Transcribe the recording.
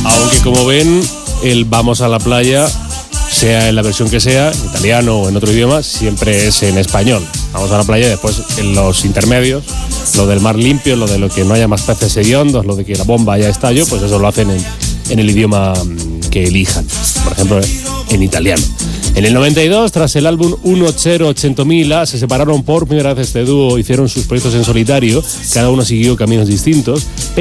Aunque como ven, el Vamos a la playa, sea en la versión que sea, en italiano o en otro idioma, siempre es en español. Vamos a la playa y después en los intermedios, lo del mar limpio, lo de lo que no haya más peces hediondos, lo de que la bomba ya estallo, pues eso lo hacen en el idioma que elijan. Por ejemplo, en italiano. En el 92, tras el álbum 1-0-8000, se separaron por primera vez este dúo, hicieron sus proyectos en solitario, cada uno siguió caminos distintos.